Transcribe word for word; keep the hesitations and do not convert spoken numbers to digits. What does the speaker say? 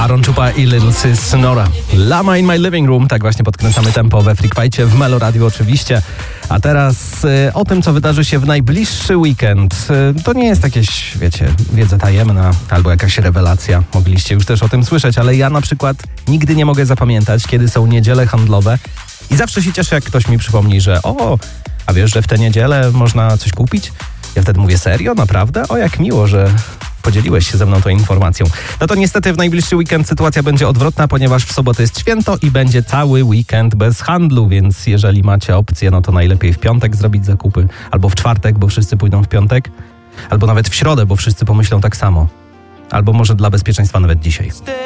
Aaron Chupa i Little Sis Nora. Lama in my living room. Tak właśnie podkręcamy tempo we Freak Fajcie w Melo Radio oczywiście. A teraz y, o tym, co wydarzy się w najbliższy weekend. Y, to nie jest jakieś, wiecie, wiedza tajemna albo jakaś rewelacja. Mogliście już też o tym słyszeć, ale ja na przykład nigdy nie mogę zapamiętać, kiedy są niedziele handlowe i zawsze się cieszę, jak ktoś mi przypomni, że o, a wiesz, że w tę niedzielę można coś kupić? Ja wtedy mówię, serio? Naprawdę? O, jak miło, że podzieliłeś się ze mną tą informacją. No to niestety w najbliższy weekend sytuacja będzie odwrotna, ponieważ w sobotę jest święto i będzie cały weekend bez handlu, więc jeżeli macie opcję, no to najlepiej w piątek zrobić zakupy, albo w czwartek, bo wszyscy pójdą w piątek, albo nawet w środę, bo wszyscy pomyślą tak samo. Albo może dla bezpieczeństwa nawet dzisiaj.